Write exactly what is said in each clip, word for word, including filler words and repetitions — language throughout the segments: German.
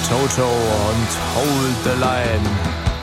Toto und Hold the Line.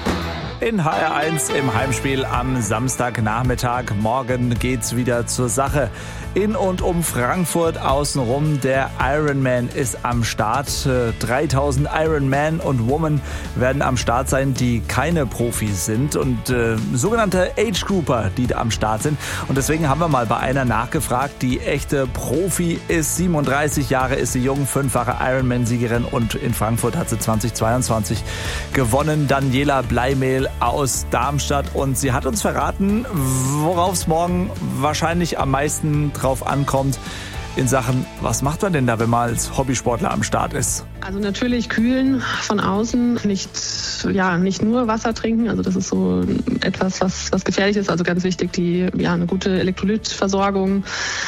In H R eins im Heimspiel am Samstagnachmittag. Morgen geht's wieder zur Sache. In und um Frankfurt außenrum. Der Ironman ist am Start. dreitausend Ironman und Women werden am Start sein, die keine Profis sind und äh, sogenannte Age Grouper, die da am Start sind. Und deswegen haben wir mal bei einer nachgefragt, die echte Profi ist. siebenunddreißig Jahre ist sie jung, fünffache Ironman-Siegerin und in Frankfurt hat sie zweitausendzweiundzwanzig gewonnen. Daniela Bleimehl aus Darmstadt und sie hat uns verraten, worauf es morgen wahrscheinlich am meisten drauf ankommt in Sachen, was macht man denn da, wenn man als Hobbysportler am Start ist? Also natürlich kühlen von außen, nicht, ja, nicht nur Wasser trinken, also das ist so etwas, was, was gefährlich ist, also ganz wichtig, die, ja, eine gute Elektrolytversorgung,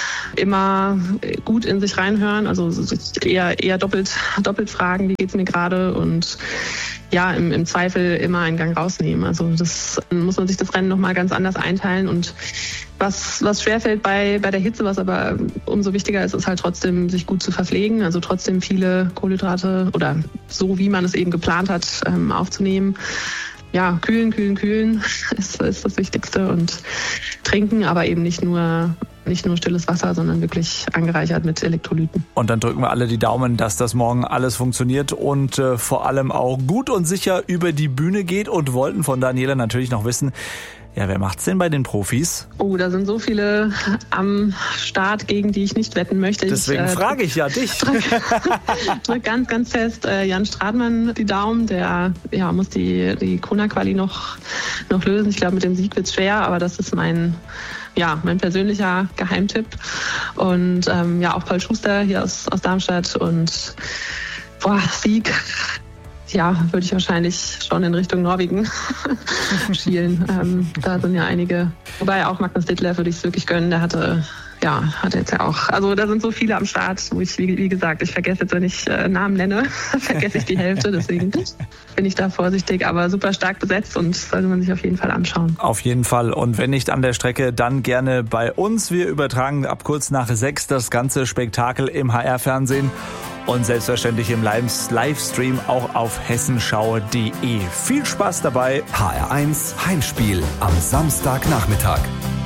immer gut in sich reinhören, also eher, eher doppelt, doppelt fragen, wie geht's mir gerade und ja, im, im Zweifel immer einen Gang rausnehmen. Also das muss man sich das Rennen nochmal ganz anders einteilen und was, was schwerfällt bei, bei der Hitze, was aber umso wichtiger ist, ist halt trotzdem, sich gut zu verpflegen, also trotzdem viele Kohlenhydrate oder so, wie man es eben geplant hat, ähm, aufzunehmen. Ja, kühlen, kühlen, kühlen ist, ist das Wichtigste und trinken, aber eben nicht nur nicht nur stilles Wasser, sondern wirklich angereichert mit Elektrolyten. Und dann drücken wir alle die Daumen, dass das morgen alles funktioniert und äh, vor allem auch gut und sicher über die Bühne geht und wollten von Daniela natürlich noch wissen, ja, wer macht's denn bei den Profis? Oh, da sind so viele am Start, gegen die ich nicht wetten möchte. Deswegen ich, äh, frage ich ja dich. Drück, drück ganz, ganz fest äh, Jan Stradmann die Daumen. Der ja, muss die, die Kona-Quali noch, noch lösen. Ich glaube, mit dem Sieg wird's schwer, aber das ist mein, ja, mein persönlicher Geheimtipp. Und ähm, ja, auch Paul Schuster hier aus, aus Darmstadt. Und boah, Sieg. Ja, würde ich wahrscheinlich schon in Richtung Norwegen schielen. Ähm, da sind ja einige. Wobei auch Magnus Ditlev würde ich es wirklich gönnen. Der hatte, ja, hat jetzt ja auch. Also da sind so viele am Start, wo ich, wie, wie gesagt, ich vergesse jetzt, wenn ich äh, Namen nenne, vergesse ich die Hälfte. Deswegen bin ich da vorsichtig, aber super stark besetzt und sollte man sich auf jeden Fall anschauen. Auf jeden Fall. Und wenn nicht an der Strecke, dann gerne bei uns. Wir übertragen ab kurz nach sechs das ganze Spektakel im H R-Fernsehen. Und selbstverständlich im Livestream auch auf hessenschau punkt de. Viel Spaß dabei. H R eins Heimspiel am Samstagnachmittag.